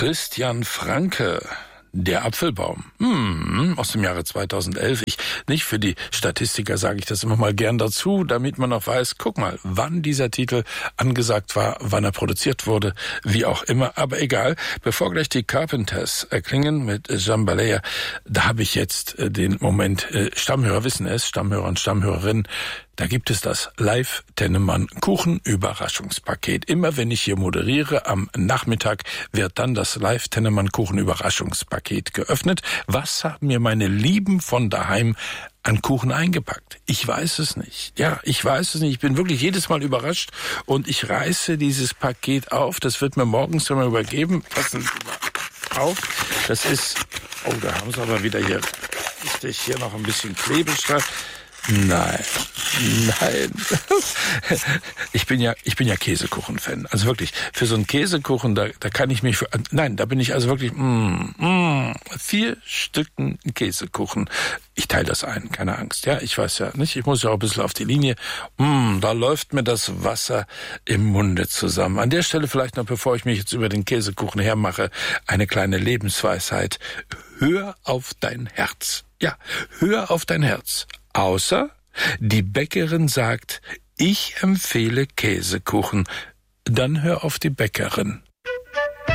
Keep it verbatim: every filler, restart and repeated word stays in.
Christian Franke, der Apfelbaum, hm, aus dem Jahre zweitausendelf. Ich, nicht für die Statistiker sage ich das immer mal gern dazu, damit man auch weiß, guck mal, wann dieser Titel angesagt war, wann er produziert wurde, wie auch immer. Aber egal, bevor gleich die Carpenters erklingen mit Jambalaya, da habe ich jetzt den Moment, Stammhörer wissen es, Stammhörer und Stammhörerinnen, da gibt es das Live-Tennemann-Kuchen-Überraschungspaket. Immer wenn ich hier moderiere, am Nachmittag wird dann das Live-Tennemann-Kuchen-Überraschungspaket geöffnet. Was haben mir meine Lieben von daheim an Kuchen eingepackt? Ich weiß es nicht. Ja, ich weiß es nicht. Ich bin wirklich jedes Mal überrascht und ich reiße dieses Paket auf. Das wird mir morgens immer übergeben. Passen Sie mal auf. Das ist, oh, da haben Sie aber wieder hier, richtig, hier noch ein bisschen Klebestreifen. Nein, nein. Ich bin ja, ich bin ja Käsekuchen-Fan. Also wirklich, für so einen Käsekuchen, da, da kann ich mich, für, nein, da bin ich also wirklich, mm, mm, vier Stücken Käsekuchen. Ich teile das ein, keine Angst. Ja, ich weiß ja nicht, ich muss ja auch ein bisschen auf die Linie. Mm, da läuft mir das Wasser im Munde zusammen. An der Stelle vielleicht noch, bevor ich mich jetzt über den Käsekuchen hermache, eine kleine Lebensweisheit. Hör auf dein Herz. Ja, hör auf dein Herz. Außer die Bäckerin sagt, ich empfehle Käsekuchen. Dann hör auf die Bäckerin.